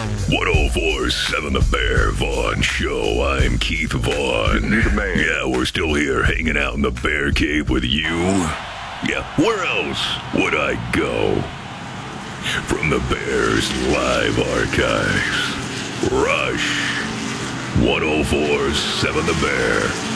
1047 The Bear Vaughn Show. I'm Keith Vaughn. You're the man. Yeah, we're still here hanging out in the Bear Cave with you. Yeah, where else would I go? From the Bears Live Archives. Rush 1047 The Bear.